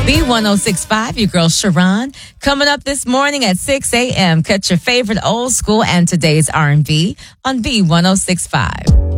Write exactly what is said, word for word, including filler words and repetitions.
B one oh six point five, your girl Sharon. Coming up this morning at six a.m., catch your favorite old school and today's R and B on B one oh six point five.